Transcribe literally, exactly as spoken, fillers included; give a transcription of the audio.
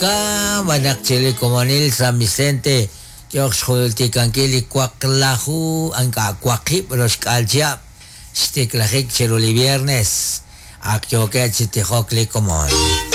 Ka banak chili komonil San Vicente. Yox hulti kankili kwaklahu anka kwakip los kalja. Stiklahik chiruli viernes. Akyoke chitihokli komon.